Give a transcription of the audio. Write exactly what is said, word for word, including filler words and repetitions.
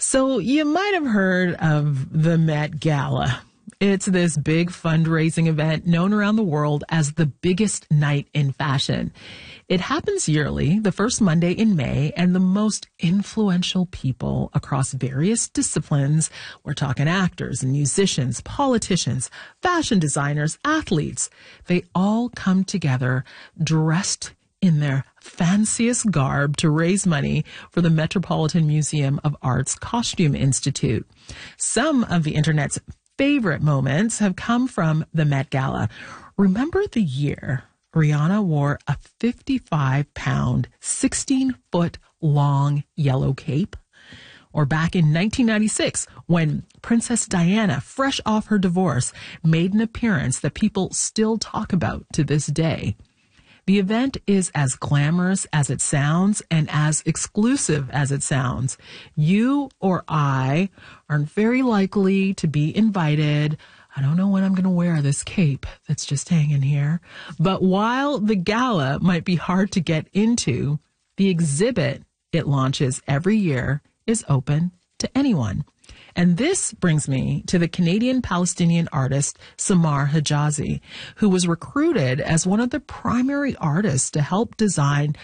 So you might have heard of the Met Gala. It's this big fundraising event known around the world as the biggest night in fashion. It happens yearly, the first Monday in May, and the most influential people across various disciplines, we're talking actors and musicians, politicians, fashion designers, athletes, they all come together dressed in their fanciest garb to raise money for the Metropolitan Museum of Art's Costume Institute. Some of the internet's favorite moments have come from the Met Gala. Remember the year Rihanna wore a fifty-five pound, sixteen foot long yellow cape? Or back in nineteen ninety-six, when Princess Diana, fresh off her divorce, made an appearance that people still talk about to this day. The event is as glamorous as it sounds and as exclusive as it sounds. You or I are very likely to be invited. I don't know when I'm going to wear this cape that's just hanging here. But while the gala might be hard to get into, the exhibit it launches every year is open to anyone. And this brings me to the Canadian-Palestinian artist Samar Hijazi, who was recruited as one of the primary artists to help design